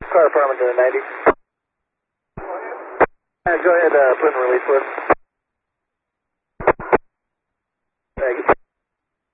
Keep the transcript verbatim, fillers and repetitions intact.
Car department to ninety. Uh, go ahead, uh, put in release list.